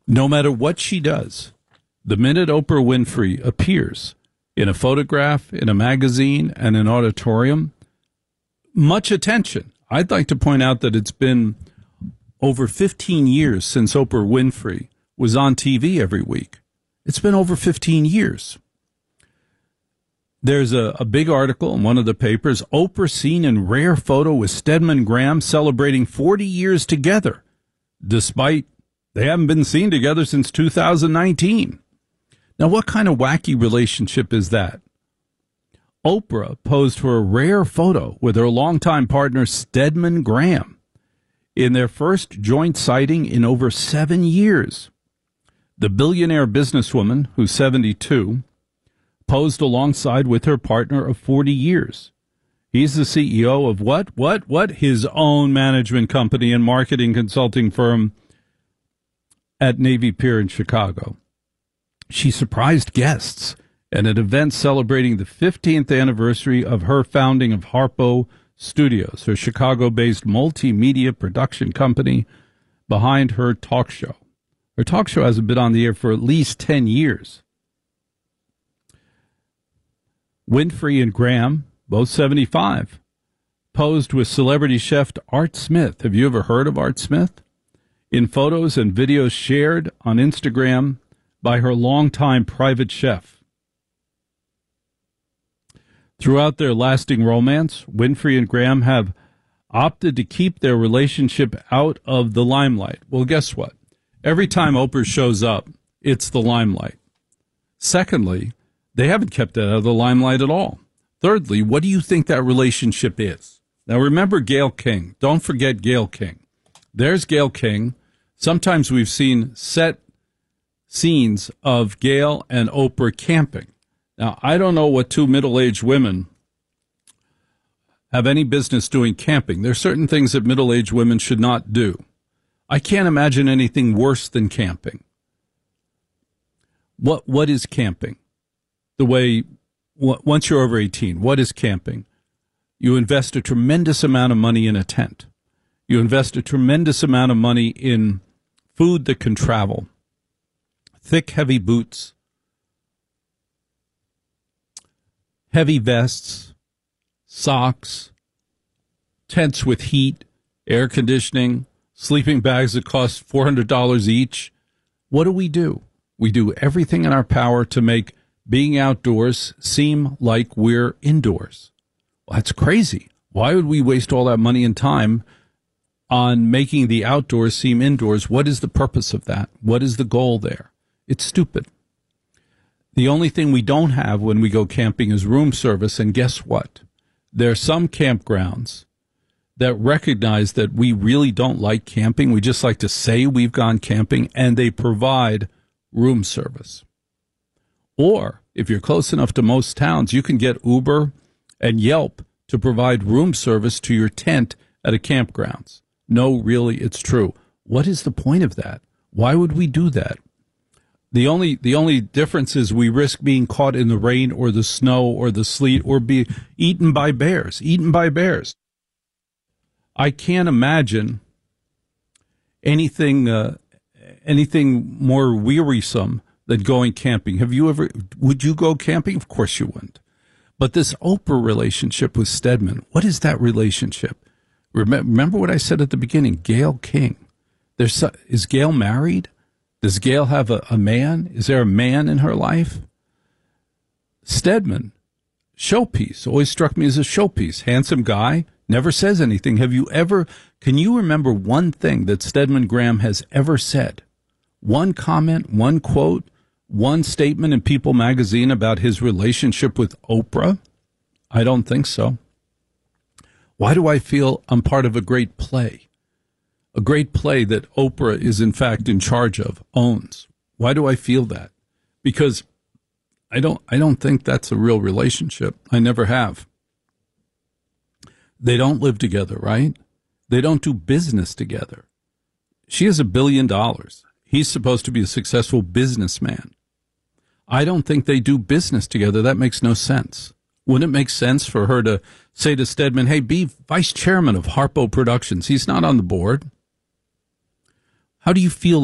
No matter what she does, the minute Oprah Winfrey appears in a photograph, in a magazine, and an auditorium, much attention. I'd like to point out that it's been over 15 years since Oprah Winfrey was on TV every week. It's been over 15 years. There's a big article in one of the papers, Oprah seen in rare photo with Stedman Graham celebrating 40 years together, despite they haven't been seen together since 2019. Now, what kind of wacky relationship is that? Oprah posed for a rare photo with her longtime partner, Stedman Graham, in their first joint sighting in over 7 years. The billionaire businesswoman, who's 72, posed alongside with her partner of 40 years. He's the CEO of what? His own management company and marketing consulting firm at Navy Pier in Chicago. She surprised guests at an event celebrating the 15th anniversary of her founding of Harpo Studios, her Chicago-based multimedia production company behind her talk show. Her talk show hasn't been on the air for at least 10 years. Winfrey and Graham, both 75, posed with celebrity chef Art Smith. Have you ever heard of Art Smith? In photos and videos shared on Instagram by her longtime private chef. Throughout their lasting romance, Winfrey and Graham have opted to keep their relationship out of the limelight. Well, guess what? Every time Oprah shows up, it's the limelight. Secondly, they haven't kept it out of the limelight at all. Thirdly, what do you think that relationship is? Now, remember Gayle King. Don't forget Gayle King. There's Gayle King. Sometimes we've seen set scenes of Gayle and Oprah camping. Now, I don't know what two middle-aged women have any business doing camping. There are certain things that middle-aged women should not do. I can't imagine anything worse than camping. What is camping? Once you're over 18, what is camping? You invest a tremendous amount of money in a tent. You invest a tremendous amount of money in food that can travel. Thick, heavy boots, heavy vests, socks, tents with heat, air conditioning, sleeping bags that cost $400 each. What do? We do everything in our power to make being outdoors seem like we're indoors. Well, that's crazy. Why would we waste all that money and time on making the outdoors seem indoors? What is the purpose of that? What is the goal there? It's stupid. The only thing we don't have when we go camping is room service, and guess what? There are some campgrounds that recognize that we really don't like camping. We just like to say we've gone camping, and they provide room service. Or, if you're close enough to most towns, you can get Uber and Yelp to provide room service to your tent at a campgrounds. No, really, it's true. What is the point of that? Why would we do that? The only difference is we risk being caught in the rain or the snow or the sleet or be eaten by bears. I can't imagine anything more wearisome than going camping. Would you go camping? Of course you wouldn't. But this Oprah relationship with Stedman, what is that relationship? Remember what I said at the beginning, Gayle King. Is Gayle married? Does Gayle have a man? Is there a man in her life? Stedman, showpiece, always struck me as a showpiece. Handsome guy, never says anything. Can you remember one thing that Stedman Graham has ever said? One comment, one quote, one statement in People magazine about his relationship with Oprah? I don't think so. Why do I feel I'm part of a great play? A great play that Oprah is in fact in charge of, owns. Why do I feel that? Because I don't think that's a real relationship. I never have. They don't live together, right? They don't do business together. She has $1 billion. He's supposed to be a successful businessman. I don't think they do business together. That makes no sense. Wouldn't it make sense for her to say to Stedman, hey, be vice chairman of Harpo Productions? He's not on the board. How do you feel